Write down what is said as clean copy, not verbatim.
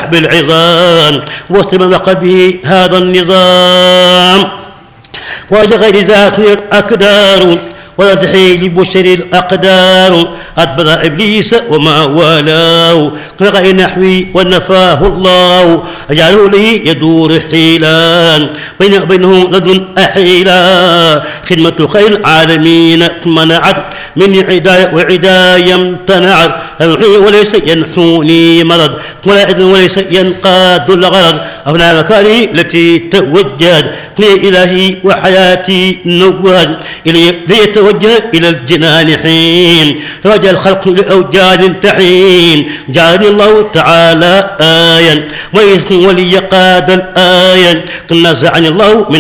لحب العظام وسلم به هذا النظام ولغير ذات الأقدار ولا تحيل بشر الأقدار أدبر إبليس وما والاه كغير نحوي ونفاه الله أجعله لي يدور حيلان بينه لدن أحيلا خدمة خير العالمين منعت من عداية وعداية امتنعت وليس ينحوني مرض ولا إذن وليس ينقاد الغرض أفنى مكاني التي توجد لي إلهي وحياتي نواد ليتوجه إلى الجنان حين توجه الخلق لأوجاد تحين جعلني الله تعالى آيا ويسكن ولي قاد الآيا نزعني الله من